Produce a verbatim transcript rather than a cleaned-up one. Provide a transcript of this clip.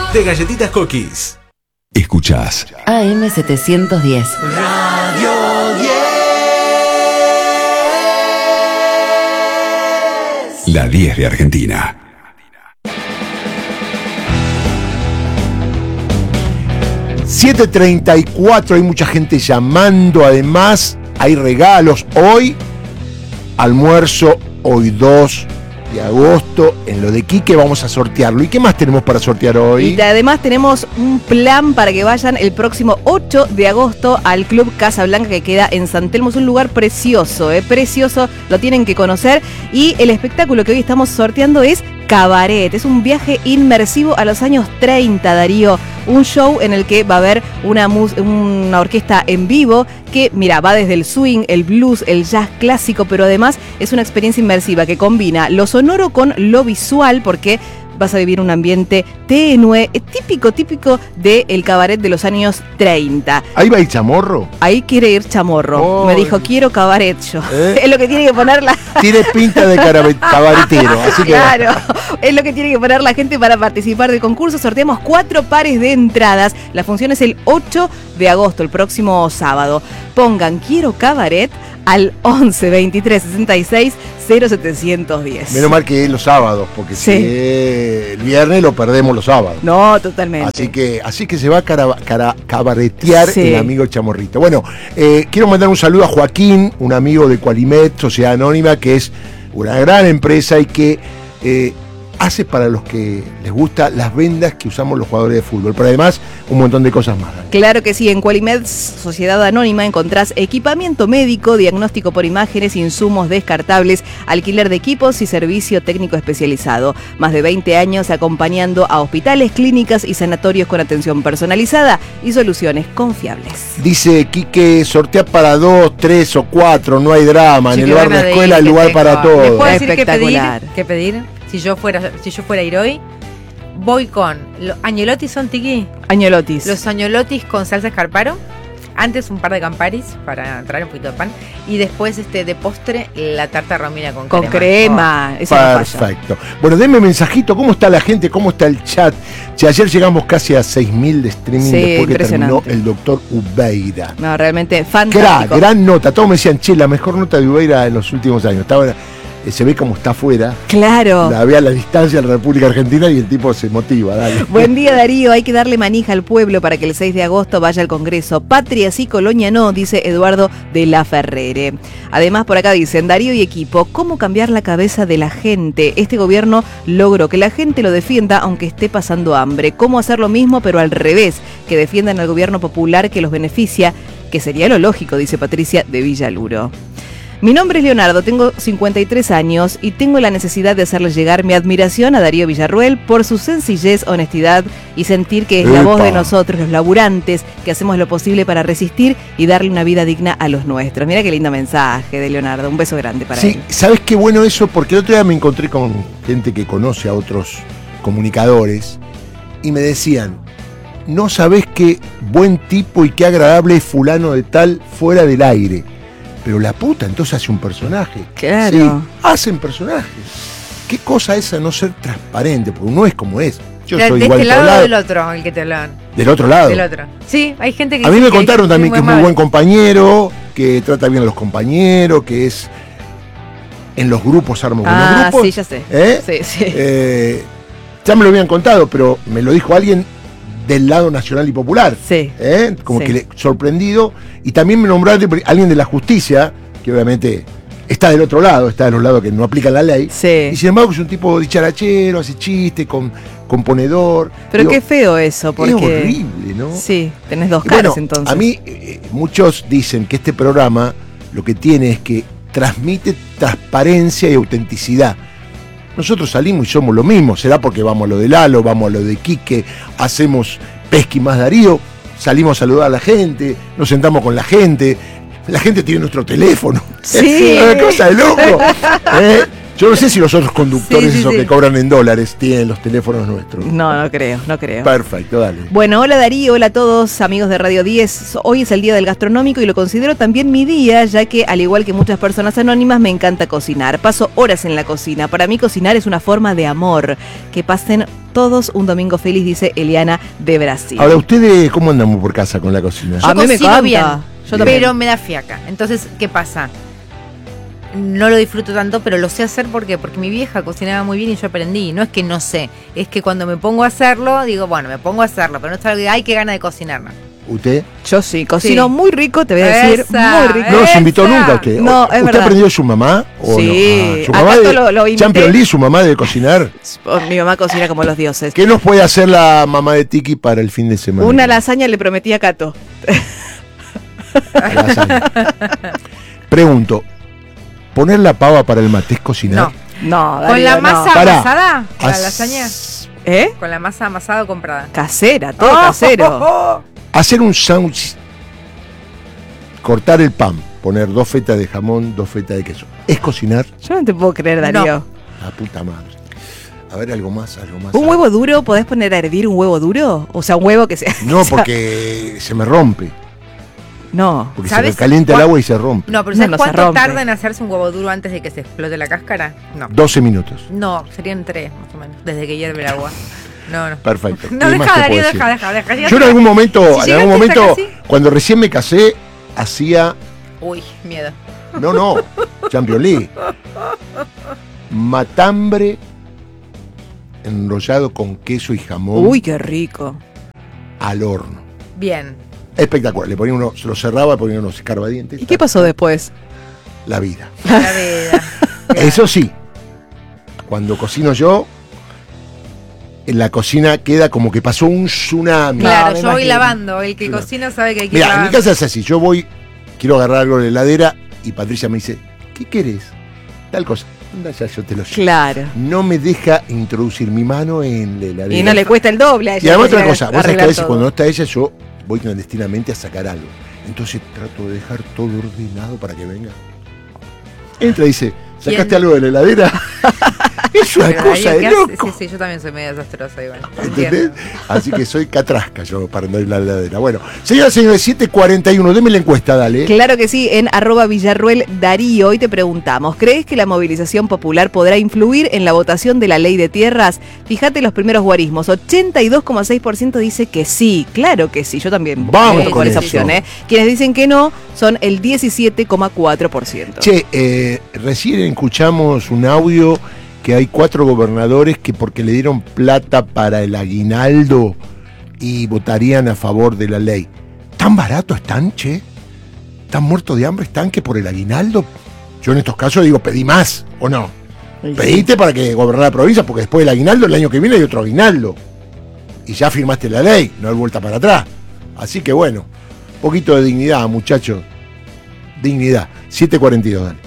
de Galletitas Cookies. Escuchás A M setecientos diez. Radio diez. La diez de Argentina. siete treinta y cuatro, hay mucha gente llamando, además hay regalos hoy, almuerzo hoy dos de agosto, en lo de Quique vamos a sortearlo. ¿Y qué más tenemos para sortear hoy? Y además tenemos un plan para que vayan el próximo ocho de agosto al Club Casa Blanca que queda en San Telmo. Es un lugar precioso, eh, precioso, lo tienen que conocer. Y el espectáculo que hoy estamos sorteando es Cabaret, es un viaje inmersivo a los años treinta, Darío. Un show en el que va a haber una, mus- una orquesta en vivo que, mira, va desde el swing, el blues, el jazz clásico, pero además es una experiencia inmersiva que combina lo sonoro con lo visual, porque vas a vivir un ambiente tenue, típico, típico del cabaret de los años treinta. ¿Ahí va el Chamorro? Ahí quiere ir Chamorro. Oh, Me dijo, quiero cabaret yo. ¿Eh? Es lo que tiene que poner la... Tiene pinta de carabe- cabaretero, así que... Claro, es lo que tiene que poner la gente para participar del concurso. Sorteamos cuatro pares de entradas. La función es el ocho de agosto, el próximo sábado. Pongan quiero cabaret al once veintitrés sesenta y seis cero setecientos diez. Menos mal que es los sábados, porque Sí. si es el viernes lo perdemos los sábados. No, totalmente. Así que, así que se va a cara, cara- cabaretear Sí. el amigo Chamorrito. Bueno, eh, quiero mandar un saludo a Joaquín, un amigo de Qualimet, Sociedad Anónima, que es una gran empresa y que eh, hace para los que les gusta las vendas que usamos los jugadores de fútbol. Pero además, un montón de cosas más. Claro que sí, en Qualimed Sociedad Anónima encontrás equipamiento médico, diagnóstico por imágenes, insumos descartables, alquiler de equipos y servicio técnico especializado. Más de veinte años acompañando a hospitales, clínicas y sanatorios con atención personalizada y soluciones confiables. Dice Quique, sortea para dos, tres o cuatro, no hay drama. Sí, en el qué bar gana de de escuela ir hay que lugar tengo. para ¿Les todo. puedo decir qué pedir? Espectacular. ¿Qué pedir? Si yo fuera, si yo fuera a ir hoy, voy con lo- añolotis son tiki. Añolotis. Los añolotis con salsa escarparo. Antes un par de camparis para traer un poquito de pan. Y después este de postre la tarta romina con, Con crema. Eso no falla. Perfecto. Bueno, denme mensajito, ¿cómo está la gente? ¿Cómo está el chat? Si ayer llegamos casi a seis mil de streaming Sí, después que terminó impresionante. el doctor Ubeira. No, realmente Gran, fantástico. gran nota. Todos me decían, che, la mejor nota de Ubeira en los últimos años. Estaba, eh, se ve como está afuera. Claro. La ve a la distancia de la República Argentina y el tipo se motiva. Dale. Buen día, Darío. Hay que darle manija al pueblo para que el seis de agosto vaya al Congreso. Patria sí, Colonia no, dice Eduardo de la Ferrere. Además, por acá dicen, Darío y equipo, ¿cómo cambiar la cabeza de la gente? Este gobierno logró que la gente lo defienda aunque esté pasando hambre. ¿Cómo hacer lo mismo pero al revés? Que defiendan al gobierno popular que los beneficia, que sería lo lógico, dice Patricia de Villaluro. Mi nombre es Leonardo, tengo cincuenta y tres años y tengo la necesidad de hacerle llegar mi admiración a Darío Villarruel por su sencillez, honestidad y sentir que es la Epa. voz de nosotros, los laburantes, que hacemos lo posible para resistir y darle una vida digna a los nuestros. Mira qué lindo mensaje de Leonardo, un beso grande para Sí, él. ¿sabes qué bueno eso? Porque el otro día me encontré con gente que conoce a otros comunicadores y me decían, no sabés qué buen tipo y qué agradable es fulano de tal fuera del aire. Pero la puta, entonces hace un personaje. Claro. Sí, hacen personajes. ¿Qué cosa esa no ser transparente? Porque uno es como es. Yo ¿De, soy de igual este que lado o lado. del otro? El que te hablaban. Del otro lado. Del otro. Sí, hay gente que A mí dice me contaron también que es muy amable. buen compañero, que trata bien a los compañeros, que es en los grupos arma buenos Ah, grupos. sí, ya sé. ¿Eh? Sí, sí. Eh, ya me lo habían contado, pero me lo dijo alguien del lado nacional y popular. Sí. ¿Eh? Como Sí. que le, sorprendido. Y también me nombraron alguien de la justicia, que obviamente está del otro lado, está de los lados que no aplican la ley. Sí. Y sin embargo es un tipo dicharachero, hace chistes, con, componedor. Pero Digo, qué feo eso, porque... es horrible, ¿no? Sí, tenés dos Y caras bueno, entonces. a mí, eh, muchos dicen que este programa lo que tiene es que transmite transparencia y autenticidad. Nosotros salimos y somos lo mismo, será porque vamos a lo de Lalo, vamos a lo de Quique, hacemos Pesqui más Darío, salimos a saludar a la gente, nos sentamos con la gente, la gente tiene nuestro teléfono. Sí. Es una cosa de loco. ¿eh? Yo no sé si los otros conductores, Sí, sí, esos sí. que cobran en dólares, tienen los teléfonos nuestros. No, no creo, no creo. Perfecto, dale. Bueno, hola Darío, hola a todos amigos de Radio diez. Hoy es el día del gastronómico y lo considero también mi día, ya que al igual que muchas personas anónimas me encanta cocinar. Paso horas en la cocina. Para mí cocinar es una forma de amor. Que pasen todos un domingo feliz, dice Eliana de Brasil. Ahora, ¿ustedes cómo andamos por casa con la cocina? A Yo mí me cocino encanta. bien, Yo también. pero me da fiaca. Entonces, ¿qué pasa? No lo disfruto tanto, pero lo sé hacer ¿por qué? Porque mi vieja cocinaba muy bien y yo aprendí. No es que no sé, es que cuando me pongo a hacerlo, digo, bueno, me pongo a hacerlo, pero no es algo que, ay, qué gana de cocinar. No. ¿Usted? Yo sí, cocino Sí. muy rico, te voy a decir, Esa, muy rico. ¿No los Esa. invitó nunca a usted? No, ¿O- es ¿Usted verdad. aprendió de su mamá? ¿O Sí. no? Ah, su Acá mamá todo de lo- lo invité. Champions League, su mamá de cocinar. Oh, mi mamá cocina como los dioses. ¿Qué nos puede hacer la mamá de Tiki para el fin de semana? Una lasaña le prometí a Cato. Lasaña. Pregunto, ¿poner la pava para el mate es cocinar? No, ¿Con Darío, la no. masa Pará. amasada? ¿Para la As- lasaña? ¿Eh? Con la masa amasada o comprada. Casera, todo Oh, casero. oh, oh. Hacer un sándwich, cortar el pan, poner dos fetas de jamón, dos fetas de queso. ¿Es cocinar? Yo no te puedo creer, Darío. La puta madre. A ver, algo más, algo más. ¿Un huevo duro? ¿Podés poner a hervir un huevo duro? O sea, un huevo que sea... No, porque se me rompe. No. Porque se ¿Sabes me calienta el cuán- agua y se rompe. No, pero No, ¿sabes no se cuánto rompe. tarda en hacerse un huevo duro antes de que se explote la cáscara? No. doce minutos. No, serían tres, más o menos, desde que hierve el agua. No, no. Perfecto. No, ¿Qué más deja, te Darío, puedo deja, decir? deja, deja. Yo en algún momento, Si en algún llegaste momento, hasta casi- cuando recién me casé, hacía, Uy, miedo. no, no, Champions League, matambre enrollado con queso y jamón Uy, qué rico. al horno. Bien. Espectacular. Le ponía uno, se lo cerraba, le ponía unos escarbadientes. ¿Y qué pasó después? La vida. La vida. Eso sí, cuando cocino yo, en la cocina queda como que pasó un tsunami. Claro, me yo voy imagino. lavando. El que Claro. cocina sabe que hay que Mira, en lavar. mi casa es así. Yo voy, quiero agarrar algo de la heladera y Patricia me dice, ¿qué querés? Tal cosa. Anda ya, yo te lo llevo. Claro. No me deja introducir mi mano en la heladera. Y no le cuesta el doble a Y ella. además otra que cosa, vos sabés que a arreglar veces todo. cuando no está ella, yo voy clandestinamente a sacar algo. Entonces trato de dejar todo ordenado para que venga. Entra y dice, ¿sacaste ¿Quién? algo de la heladera? Es una Pero cosa Darío, de ¿qué hace? loco. Sí, sí, yo también soy medio desastrosa igual. ¿Entendés? Entiendo. Así que soy catrasca yo para andar en la heladera. Bueno, señoras y señores, siete cuarenta y uno, deme la encuesta, dale. Claro que sí, en arroba Villarruel Darío. Hoy te preguntamos, ¿crees que la movilización popular podrá influir en la votación de la ley de tierras? Fíjate los primeros guarismos, ochenta y dos coma seis por ciento dice que sí, claro que sí, yo también Vamos voto con por esa eso. opción. ¿eh? Quienes dicen que no son el diecisiete coma cuatro por ciento. Che, eh, recién escuchamos un audio que hay cuatro gobernadores que porque le dieron plata para el aguinaldo y votarían a favor de la ley. ¿Tan barato están, che? ¿Tan muertos de hambre están que por el aguinaldo? Yo en estos casos digo, pedí más, ¿o no? Pediste para que gobernara la provincia, porque después del aguinaldo, el año que viene hay otro aguinaldo. Y ya firmaste la ley, no hay vuelta para atrás. Así que bueno, un poquito de dignidad, muchachos. Dignidad. siete cuarenta y dos, dale.